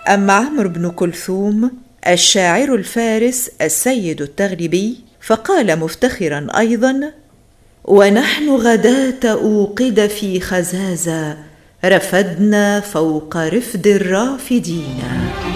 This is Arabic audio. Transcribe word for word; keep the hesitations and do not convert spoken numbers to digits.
أما عمرو بن كلثوم الشاعر الفارس السيد التغلبي فقال مفتخرا أيضا: ونحن غداة أوقد في خزازة رفدنا فوق رفد الرافدين.